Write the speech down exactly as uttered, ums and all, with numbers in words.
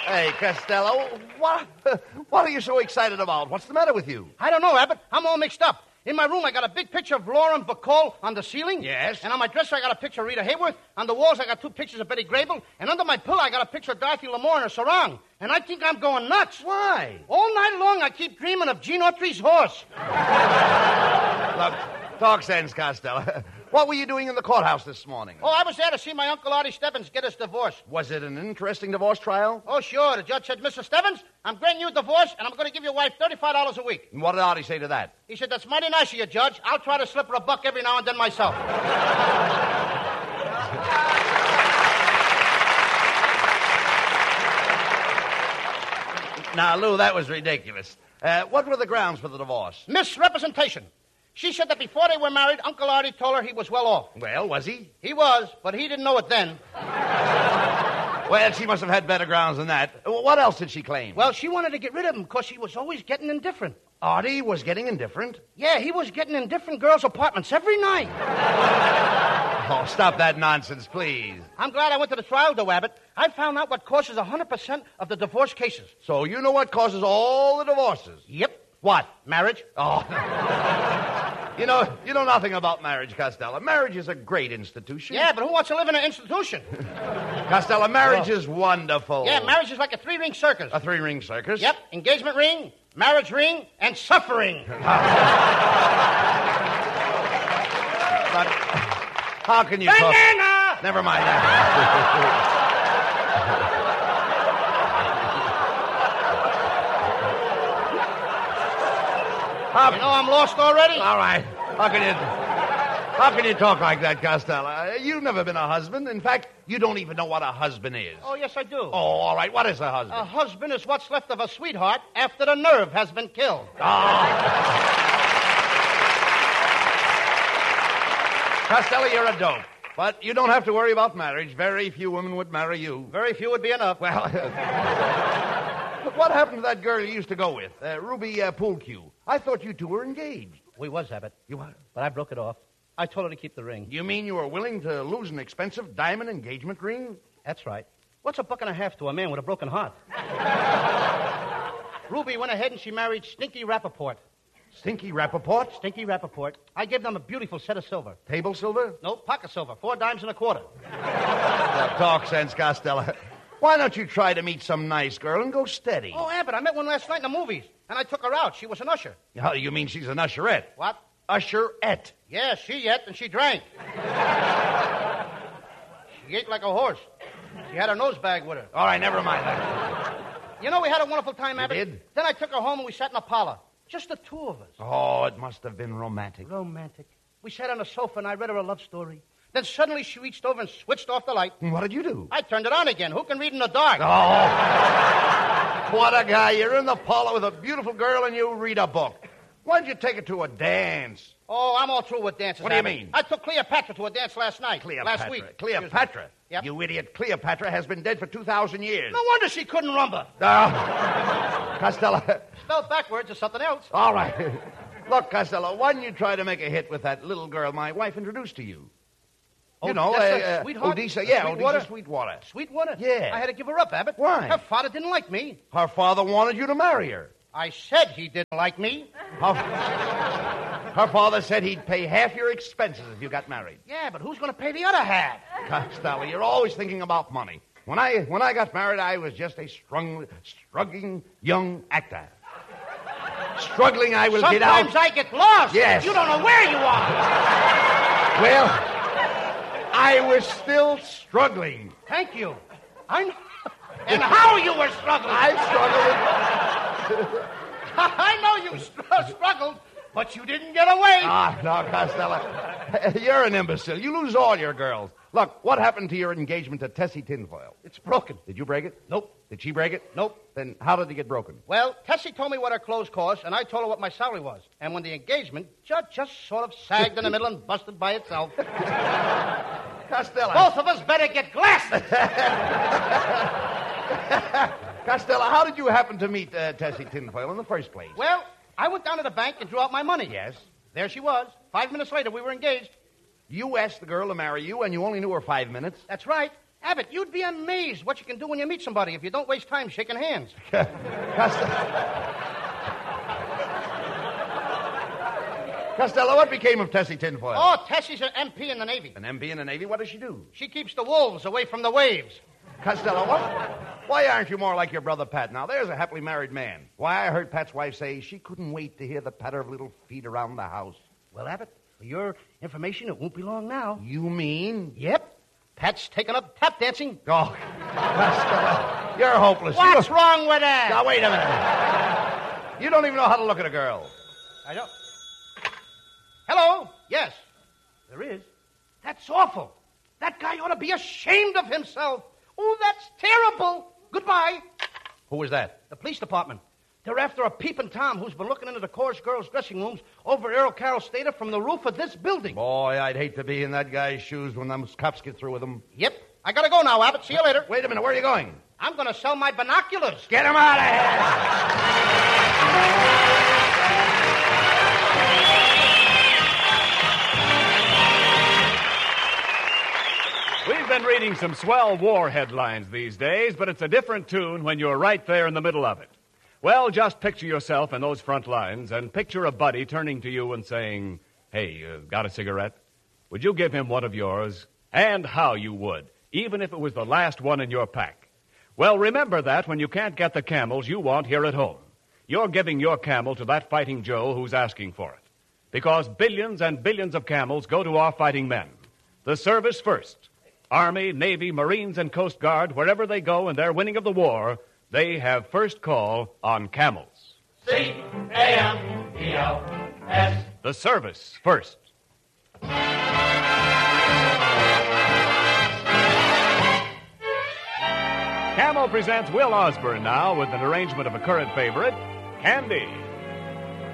Hey, Costello, what, what are you so excited about? What's the matter with you? I don't know, Abbott. I'm all mixed up. In my room, I got a big picture of Lauren Bacall on the ceiling. Yes. And on my dresser, I got a picture of Rita Hayworth. On the walls, I got two pictures of Betty Grable. And under my pillow, I got a picture of Dorothy Lamour in her sarong. And I think I'm going nuts. Why? All night long, I keep dreaming of Gene Autry's horse. Look, talk sense, Costello. What were you doing in the courthouse this morning? Oh, I was there to see my Uncle Artie Stebbins get his divorce. Was it an interesting divorce trial? Oh, sure. The judge said, Mister Stebbins, I'm granting you a divorce, and I'm going to give your wife thirty-five dollars a week. And what did Artie say to that? He said, that's mighty nice of you, Judge. I'll try to slip her a buck every now and then myself. Now, Lou, that was ridiculous. Uh, what were the grounds for the divorce? Misrepresentation. She said that before they were married, Uncle Artie told her he was well off. Well, was he? He was, but he didn't know it then. Well, she must have had better grounds than that. What else did she claim? Well, she wanted to get rid of him because he was always getting indifferent. Artie was getting indifferent? Yeah, he was getting in different girls' apartments every night. Oh, stop that nonsense, please. I'm glad I went to the trial, though, Abbott. I found out what causes one hundred percent of the divorce cases. So you know what causes all the divorces? Yep. What? Marriage. Oh. You know, you know nothing about marriage, Costello. Marriage is a great institution. Yeah, but who wants to live in an institution? Costello, marriage oh. is wonderful. Yeah, marriage is like a three-ring circus. A three-ring circus? Yep. Engagement ring, marriage ring, and suffering. But how can you Banana! talk... Never mind that. How... You know I'm lost already? All right. How can you... How can you talk like that, Costello? You've never been a husband. In fact, you don't even know what a husband is. Oh, yes, I do. Oh, all right. What is a husband? A husband is what's left of a sweetheart after the nerve has been killed. Oh. Costello, you're a dope. But you don't have to worry about marriage. Very few women would marry you. Very few would be enough. Well, what happened to that girl you used to go with, uh, Ruby uh, Poolcue? I thought you two were engaged. We was, Abbott. You were? But I broke it off. I told her to keep the ring. You mean you were willing to lose an expensive diamond engagement ring? That's right. What's a buck and a half to a man with a broken heart? Ruby went ahead and she married Stinky Rappaport. Stinky Rappaport? Stinky Rappaport. I gave them a beautiful set of silver. Table silver? No, pocket silver. Four dimes and a quarter. Now, talk sense, Costello. Why don't you try to meet some nice girl and go steady? Oh, Abbott, I met one last night in the movies, and I took her out. She was an usher. Oh, you mean she's an usherette? What? Usherette. Yeah, she ate and she drank. She ate like a horse. She had her nose bag with her. All right, never mind that. You know, we had a wonderful time, Abbott. You did? Then I took her home and we sat in a parlor. Just the two of us. Oh, it must have been romantic. Romantic. We sat on a sofa and I read her a love story. Then suddenly she reached over and switched off the light. What did you do? I turned it on again. Who can read in the dark? Oh. What a guy. You're in the parlor with a beautiful girl and you read a book. Why didn't you take her to a dance? Oh, I'm all through with dances. What do you Abbott. mean? I took Cleopatra to a dance last night. Cleopatra. Last week. Cleopatra? Yep. You idiot. Cleopatra has been dead for two thousand years. No wonder she couldn't rumba. Oh. Costello. Spelled backwards or something else. All right. Look, Costello, why didn't you try to make a hit with that little girl my wife introduced to you? Oh, you know, that's uh, a sweetheart? Odessa, yeah, Sweetwater? Odessa Sweetwater. Sweetwater? Yeah. I had to give her up, Abbott. Why? Her father didn't like me. Her father wanted you to marry her. I said he didn't like me. Her, her father said he'd pay half your expenses if you got married. Yeah, but who's going to pay the other half? Costello, you're always thinking about money. When I when I got married, I was just a strung, struggling young actor. Struggling, I will Sometimes get out. Sometimes I get lost. Yes. You don't know where you are. Well, I was still struggling. Thank you. I know. And how you were struggling. I struggled. I know you str- struggled, but you didn't get away. Ah, no, Costello. You're an imbecile. You lose all your girls. Look, what happened to your engagement to Tessie Tinfoil? It's broken. Did you break it? Nope. Did she break it? Nope. Then how did it get broken? Well, Tessie told me what her clothes cost, and I told her what my salary was. And when the engagement just, just sort of sagged in the middle and busted by itself. Costello. Both of us better get glasses. Costello, how did you happen to meet uh, Tessie Tinfoil in the first place? Well, I went down to the bank and drew out my money. Yes. There she was. Five minutes later, we were engaged. You asked the girl to marry you, and you only knew her five minutes? That's right. Abbott, you'd be amazed what you can do when you meet somebody if you don't waste time shaking hands. Costello, what became of Tessie Tinfoil? Oh, Tessie's an M P in the Navy. An M P in the Navy? What does she do? She keeps the wolves away from the waves. Costello, what? Why aren't you more like your brother Pat? Now, there's a happily married man. Why, I heard Pat's wife say she couldn't wait to hear the patter of little feet around the house. Well, Abbott, for your information, it won't be long now. You mean? Yep. Pat's taken up tap dancing. Oh, Costello, you're hopeless. What's you wrong with that? Now, wait a minute. You don't even know how to look at a girl. I don't. Hello? Yes. There is. That's awful. That guy ought to be ashamed of himself. Oh, that's terrible. Goodbye. Who was that? The police department. They're after a peeping Tom who's been looking into the chorus girls' dressing rooms over at Earl Carroll Stater from the roof of this building. Boy, I'd hate to be in that guy's shoes when them cops get through with him. Yep. I gotta go now, Abbott. See you later. Wait a minute. Where are you going? I'm gonna sell my binoculars. Get him out of here! We've been reading some swell war headlines these days, but it's a different tune when you're right there in the middle of it. Well, just picture yourself in those front lines and picture a buddy turning to you and saying, "Hey, uh, got a cigarette? Would you give him one of yours?" And how you would, even if it was the last one in your pack. Well, remember that when you can't get the Camels you want here at home. You're giving your Camel to that Fighting Joe who's asking for it. Because billions and billions of Camels go to our fighting men. The service first. Army, Navy, Marines, and Coast Guard, wherever they go in their winning of the war, they have first call on Camels. C A M E L S. The service first. Camel presents Will Osborne now with an arrangement of a current favorite, Candy.